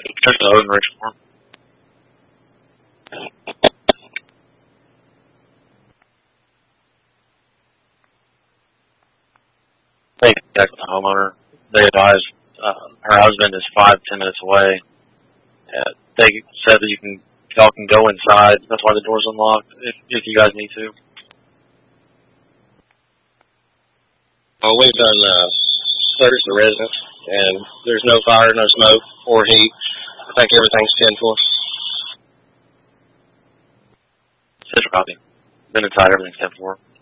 Check the Odin Ridge form. They checked the homeowner. They advised her husband is 5-10 minutes away. They said that y'all can go inside. That's why the door's unlocked. If you guys need to. Well, we've done searched the residence, and there's no fire, no smoke, or heat. I think everything's 10-4. Central copy. Been inside, everything's 10-4.